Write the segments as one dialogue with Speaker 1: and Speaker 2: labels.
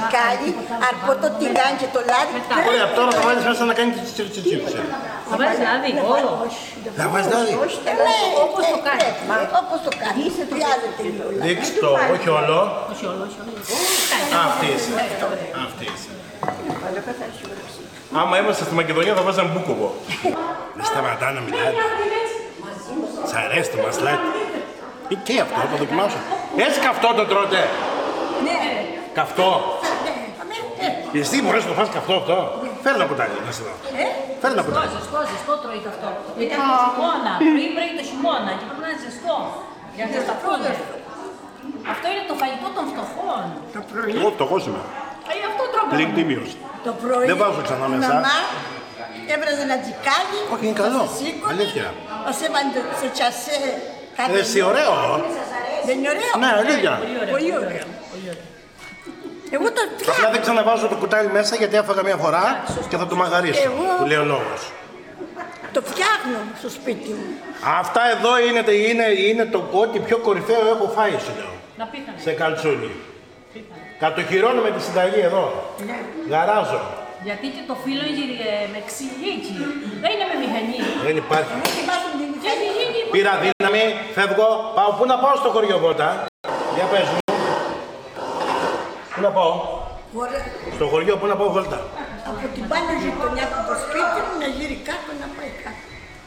Speaker 1: τζικάλι, αρπώ το τηγάνι και το λάδι.
Speaker 2: Ωραία, τώρα θα βάλεις μέσα να κάνει τσιτσιτσιψη.
Speaker 3: Θα βάζεις λάδι, όλο.
Speaker 2: Θα βάζεις λάδι.
Speaker 1: Όπως το κάνει. Όπως το κάνει. Χρειάζεται λίγο λάδι.
Speaker 2: Δείξτε το, όχι όλο.
Speaker 3: Όχι όλο, όχι όλο.
Speaker 2: Αυτή είσαι. Αυτή είσαι. Άμα είμαστε στη Μακεδονία θα βάζαμε μπούκοβο. Δεν σταματά να μιλάτε. Σ' αρέσει το μασλάτι. Ή και αυτό, θα το δοκιμάσω. Έτσι καυτό το τρώτε.
Speaker 1: Ναι.
Speaker 2: Καυτό. Εσύ μπορείς να το φας καυτό αυτό. Φέρε ένα κουτάλι, να σε δω. Φέρε ένα κουτάλι.
Speaker 3: Ζεστό τρώει αυτό. Γιατί είναι χειμώνα. Πριν πρέπει το χειμώνα και πρέπει να είναι ζεστό. Για να ζεσταθούν. Αυτό είναι το φαγητό των φτωχών.
Speaker 2: Εγώ φτωχός είμαι.
Speaker 3: Αυτό τρώμε.
Speaker 2: Πλην τίμιος.
Speaker 1: Το πρωί
Speaker 2: Δεν βάζω ξανά
Speaker 1: η
Speaker 2: μέσα.
Speaker 1: μαμά έβραζε ένα τζικάλι.
Speaker 2: Όχι, είναι καλό. Αλήθεια.
Speaker 1: Μας έβαλε στο τσασέ κάθε
Speaker 2: Εσύ ωραίο.
Speaker 1: Δεν είναι ωραίο.
Speaker 2: Ναι, αλήθεια.
Speaker 1: Πολύ ωραίο. Εγώ το
Speaker 2: Απλά
Speaker 1: φτιάχνω.
Speaker 2: δεν ξαναβάζω το κουτάλι μέσα γιατί έφαγα μια φορά και θα το μαγαρίσω. Που λέει ο λόγος.
Speaker 1: Το φτιάχνω στο σπίτι μου.
Speaker 2: Αυτά εδώ είναι το ό,τι πιο κορυφαίο έχω φάει, σου λέω.
Speaker 3: Να πήχανε.
Speaker 2: Σε καλτσούνι. Κατοχυρώνω με τη συνταγή εδώ. Γαράζω.
Speaker 3: Γιατί και το φύλλο με ξυλίκι. Δεν είναι με μηχανή.
Speaker 2: Δεν υπάρχει.
Speaker 3: Και έχει γίνει.
Speaker 2: Πήρα δύναμη, φεύγω. Πάω. Πού να πάω στο χωριό Βότα. Για πες μου. Πού να πάω. Στο χωριό πού να πάω Βόλτα.
Speaker 1: Από την πάνω γειτονιά από το σπίτι μου να γύρει κάτω να πάει κάτω.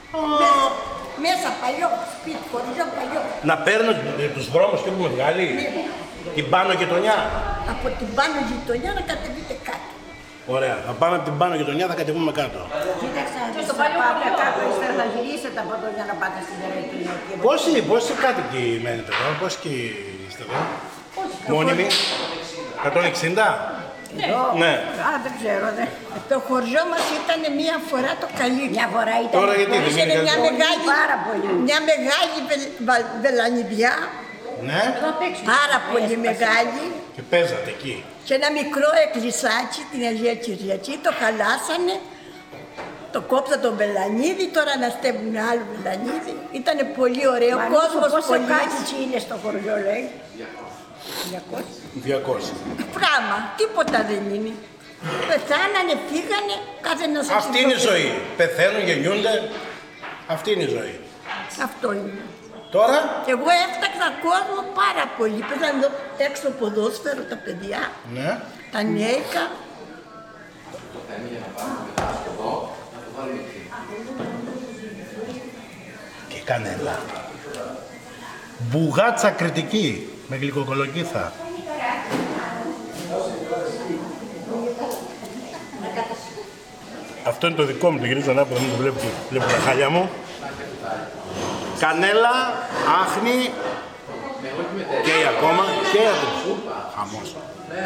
Speaker 1: Μέσα παλιό σπίτι, χωριό παλιό.
Speaker 2: Να παίρνω τους δρόμους και έχουμε βγάλει. Την πάνω γειτονιά.
Speaker 1: Από την πάνω γειτονιά να κατεβείτε κάτω.
Speaker 2: Ωραία. Θα πάμε από την πάνω γειτονιά, θα κατεβούμε κάτω.
Speaker 4: Κοίταξε,
Speaker 3: στο
Speaker 4: θα
Speaker 3: παλιό
Speaker 4: πάτε
Speaker 3: χωριό.
Speaker 4: κάτω, ύστερα θα γυρίσετε από εδώ για να πάτε στην Τερετή.
Speaker 2: Πόσοι κάτοικοι μένετε εδώ, πόσοι είστε εδώ. Μόνιμοι. 160. Ναι.
Speaker 4: Α, δεν ξέρω, ναι.
Speaker 1: Το χωριό μας ήταν μία φορά το καλύτερο.
Speaker 4: Μια φορά ήταν.
Speaker 2: Τώρα γιατί δεν
Speaker 1: Ήταν
Speaker 2: είναι
Speaker 1: μια
Speaker 2: καλύτερο.
Speaker 1: μεγάλη,
Speaker 4: Πάρα πολύ.
Speaker 1: μια μεγάλη βελανιδιά,
Speaker 2: Ναι.
Speaker 1: πάρα πολύ μεγάλη,
Speaker 2: Και παίζατε εκεί.
Speaker 1: και ένα μικρό εκκλησάκι την Αγία Κυριακή, το χαλάσανε, το κόψα τον βελανίδι, τώρα αναστεύουν άλλο βελανίδι. Ήταν πολύ ωραίο, ο κόσμος
Speaker 4: Πόσο
Speaker 1: πολύ.
Speaker 4: κάτοικοι είναι στο χωριό, λέει.
Speaker 2: 200.
Speaker 1: Πράγμα, τίποτα δεν είναι. Πεθάνανε, φύγανε, κάθε ένας
Speaker 2: Αυτή είναι η ζωή. Πεθαίνουν, γεννιούνται. Αυτή είναι η ζωή.
Speaker 1: Αυτό είναι.
Speaker 2: Τώρα,
Speaker 1: Εγώ έφταξα κόσμο πάρα πολύ. Παίζανε εδώ έξω ποδόσφαιρο τα παιδιά,
Speaker 2: ναι.
Speaker 1: τα νέικα.
Speaker 2: Και κανέλα. Μπουγάτσα κριτική με γλυκοκολοκύθα. Αυτό είναι το δικό μου, το γυρίζω ανάποδα, μην το βλέπω τα χάλια μου. Κανέλα, άχνη, καίει ακόμα, καίει ακόμα. Χαμός.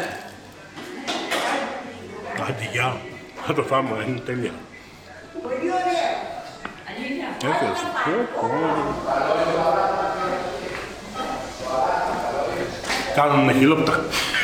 Speaker 2: Άντε γεια, θα το φάμε, είναι τέλεια.
Speaker 1: Πολύ ωραία.
Speaker 2: Έφτασε. Κάνουν χιλόπτα.